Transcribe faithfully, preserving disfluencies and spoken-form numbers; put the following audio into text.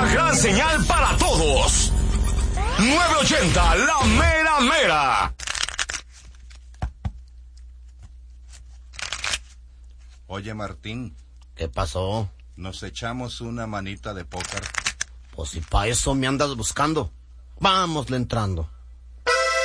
Una gran señal para todos. nueve ochenta, la mera mera. Oye, Martín. ¿Qué pasó? Nos echamos una manita de póker. Pues si pa' eso me andas buscando. Vámosle entrando.